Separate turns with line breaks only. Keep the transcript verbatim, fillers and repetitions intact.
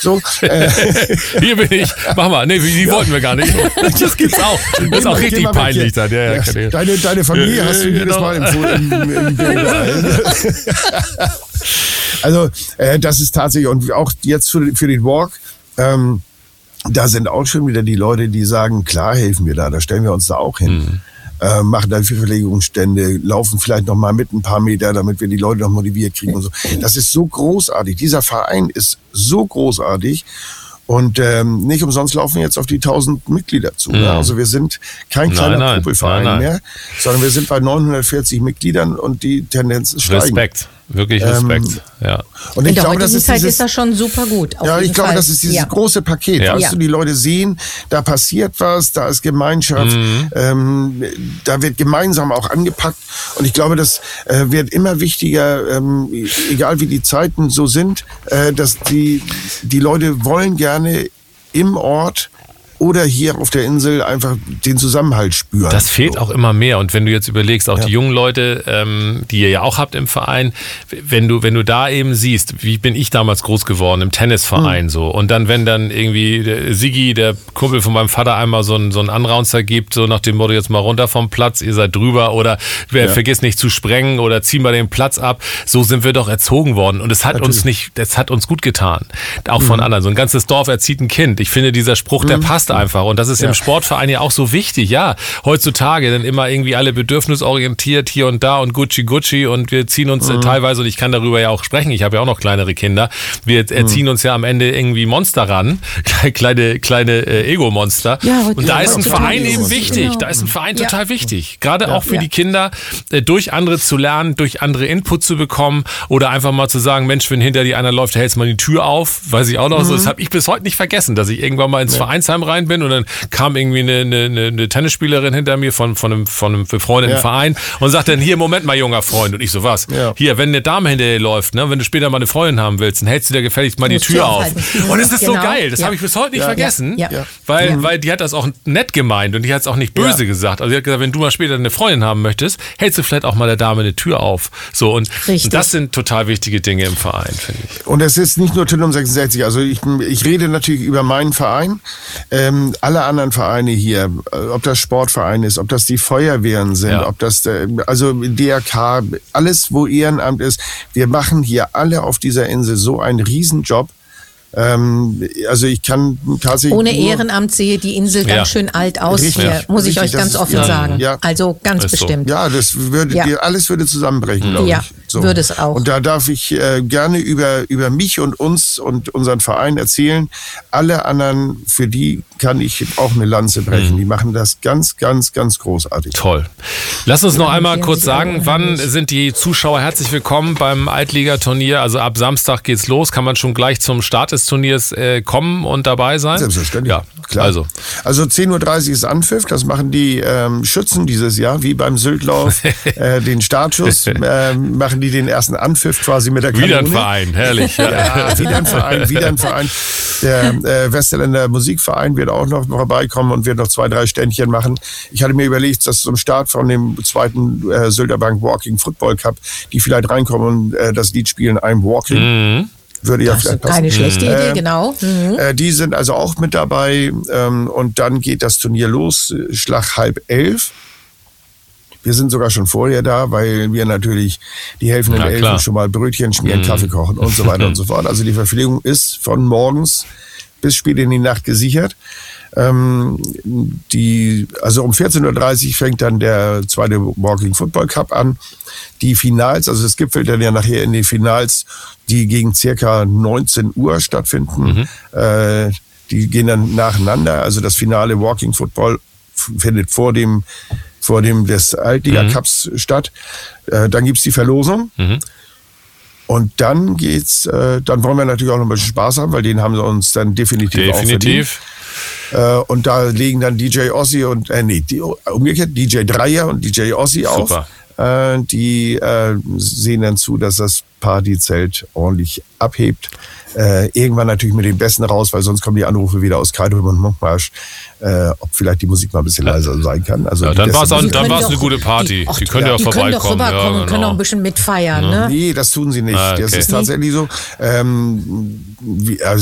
So, äh,
Hier bin ich. Mach mal. Nee, die
Ja.
wollten wir gar nicht. Das gibt's auch. Das ist auch
Geh
richtig
mal weg
peinlich
hier.
dann. Ja, ja,
Ja,
kann ich-
deine, deine Familie
Ja,
hast du jedes
genau.
Mal empfohlen. Im, im, im also äh, das ist tatsächlich, und auch jetzt für, für den Walk, ähm, da sind auch schon wieder die Leute, die sagen, klar helfen wir da, da stellen wir uns da auch hin.
Mhm.
Äh, machen da Verpflegungsstände, laufen vielleicht noch mal mit ein paar Meter, damit wir die Leute noch motiviert kriegen und so. Das ist so großartig. Dieser Verein ist so großartig. Und ähm, nicht umsonst laufen wir jetzt auf die tausend Mitglieder zu.
Mhm.
Ne? Also wir sind kein
Nein,
kleiner
nein,
Kuppelverein
nein, nein.
mehr, sondern wir sind bei neunhundertvierzig Mitgliedern und die Tendenz ist steigend.
Respekt. Wirklich Respekt.
Ähm,
ja.
Und
In
ich
der
glaube,
heutigen
das ist
Zeit
dieses,
ist das schon super gut. auf
ja,
jeden
ich glaube,
Fall.
das ist dieses
Ja.
große Paket.
Ja.
Weißt
Ja.
du, die Leute sehen, da passiert was, da ist Gemeinschaft,
Mhm.
ähm, da wird gemeinsam auch angepackt. Und ich glaube, das äh, wird immer wichtiger, ähm, egal wie die Zeiten so sind, äh, dass die, die Leute wollen gerne im Ort oder hier auf der Insel einfach den Zusammenhalt spüren.
Das fehlt
so.
auch immer mehr. Und wenn du jetzt überlegst, auch
Ja.
die jungen Leute, ähm, die ihr ja auch habt im Verein, wenn du, wenn du da eben siehst, wie bin ich damals groß geworden im Tennisverein
Mhm.
so. Und dann, wenn dann irgendwie der Sigi, der Kumpel von meinem Vater, einmal so einen, so einen Anraunzer gibt, so nach dem Motto, jetzt mal runter vom Platz, ihr seid drüber oder wer
Ja.
vergiss nicht zu sprengen oder zieh mal den Platz ab. So sind wir doch erzogen worden. Und es hat
Natürlich.
uns nicht, das hat uns gut getan. Auch von anderen. So ein ganzes Dorf erzieht ein Kind. Ich finde, dieser Spruch, der passt einfach. Und das ist
Ja.
im Sportverein ja auch so wichtig. Ja, heutzutage dann immer irgendwie alle bedürfnisorientiert hier und da und Gucci Gucci und wir ziehen uns äh, teilweise, und ich kann darüber ja auch sprechen, ich habe ja auch noch kleinere Kinder, wir erziehen uns ja am Ende irgendwie Monster ran, kleine, kleine äh, Ego-Monster.
Ja,
und da
ja,
ist ein
heutzutage
Verein
ist
eben
es,
wichtig.
genau.
Da ist ein Verein
Ja.
total wichtig. Gerade auch für
Ja.
die Kinder, äh, durch andere zu lernen, durch andere Input zu bekommen oder einfach mal zu sagen, Mensch, wenn hinter dir einer läuft, hältst mal die Tür auf, weiß ich auch noch so. Das habe ich bis heute nicht vergessen, dass ich irgendwann mal ins Vereinsheim rein bin und dann kam irgendwie eine, eine, eine Tennisspielerin hinter mir von, von einem, von einem befreundeten
Ja.
Verein und sagt dann, hier, Moment mal, junger Freund. Und ich so, was?
Ja.
Hier, wenn eine Dame hinter dir läuft, ne, wenn du später mal eine Freundin haben willst, dann hältst du dir gefälligst mal die
Musst
Tür
Tür
auf.
aufhalten.
Und es ist so
Genau.
geil, das
Ja.
habe ich bis heute nicht
Ja.
vergessen,
Ja. Ja.
Weil,
Mhm.
weil die hat das auch nett gemeint und die hat es auch nicht böse
Ja.
gesagt. Also die hat gesagt, wenn du mal später eine Freundin haben möchtest, hältst du vielleicht auch mal der Dame eine Tür auf. So, und,
Richtig.
und das sind total wichtige Dinge im Verein, finde ich.
Und es ist nicht nur Tüllum sechsundsechzig, also ich, ich rede natürlich über meinen Verein, ähm, alle anderen Vereine hier, äh, ob das Sportverein ist, ob das die Feuerwehren sind,
Ja.
ob das, äh, also D R K, alles wo Ehrenamt ist, wir machen hier alle auf dieser Insel so einen Riesenjob. Ähm, also ich kann tatsächlich
Ohne
nur-
Ehrenamt sehe die Insel
Ja.
ganz schön alt aus,
Richtig.
hier, muss ich
Richtig,
euch
das
ganz
ist-
offen
ja.
sagen.
Ja.
Also ganz
Ist so.
bestimmt.
Ja, das würde,
Ja.
die- alles würde zusammenbrechen, glaube
Ja,
ich.
würde es auch.
Und da darf ich äh, gerne über, über mich und uns und unseren Verein erzählen. Alle anderen, für die kann ich auch eine Lanze brechen. Die machen das ganz, ganz, ganz großartig.
Toll. Lass uns noch einmal
vielen
kurz
Dank,
sagen, wann
unheimlich.
sind die Zuschauer herzlich willkommen beim Altligaturnier? Also ab Samstag geht's los. Kann man schon gleich zum Start des Turniers äh, kommen und dabei sein?
Selbstverständlich.
Ja,
Klar.
Also,
Also zehn Uhr dreißig ist Anpfiff. Das machen die ähm, Schützen dieses Jahr, wie beim Syltlauf. äh, den Startschuss äh, machen die den ersten Anpfiff quasi mit der Kanone.
wieder ein Verein, herrlich.
Ja, wieder ein Verein, wieder ein Verein. Der äh, Westerländer Musikverein wird auch noch vorbeikommen und wird noch zwei, drei Ständchen machen. Ich hatte mir überlegt, dass zum Start von dem zweiten äh, Sylterbank Walking Football Cup, die vielleicht reinkommen und äh, das Lied spielen, I'm Walking.
Mhm.
Würde ja
Das ist
vielleicht passen.
keine schlechte Idee,
Ähm,
genau. Mhm.
Äh, die sind also auch mit dabei ähm, und dann geht das Turnier los, äh, Schlag halb elf. Wir sind sogar schon vorher da, weil wir natürlich die helfenden
Na,
Elfen
klar.
schon mal Brötchen schmieren,
Mhm.
Kaffee kochen und so weiter und so fort. Also die Verpflegung ist von morgens bis spät in die Nacht gesichert. Ähm, die, also um vierzehn Uhr dreißig fängt dann der zweite Walking Football Cup an. Die Finals, also es gipfelt dann ja nachher in die Finals, die gegen circa neunzehn Uhr stattfinden.
Mhm.
Äh, die gehen dann nacheinander. Also das Finale Walking Football f- findet vor dem, vor dem des Altliga Cups statt. Äh, dann gibt's die Verlosung.
Mhm.
Und dann geht's, äh, dann wollen wir natürlich auch noch ein bisschen Spaß haben, weil den haben sie uns dann definitiv, auch verdient.
Definitiv.
Äh, und da legen dann D J Ossi und, äh, nee, die, umgekehrt, D J Dreier und D J Ossi auf.
Super.
Äh, die äh, sehen dann zu, dass das Partyzelt ordentlich abhebt. Äh, irgendwann natürlich mit den Besten raus, weil sonst kommen die Anrufe wieder aus Kaidrum und Munkmarsch, äh, ob vielleicht die Musik mal ein bisschen leiser sein kann. Also
Ja,
die
dann
Gäste
war's auch-
müssen-
dann
können
war's eine
doch-
gute Party.
ach,
Die können ja
die können doch
vorbeikommen,
rüberkommen
ja,
und können
genau.
auch ein bisschen mitfeiern. Ne?
Nee, das tun sie nicht.
Ah,
Das
okay.
ist tatsächlich so. Ähm, wie, also